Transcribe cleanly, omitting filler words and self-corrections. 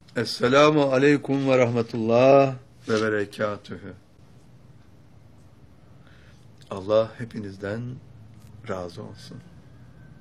Esselamu aleyküm ve rahmetullah ve berekatühü. Allah hepinizden razı olsun.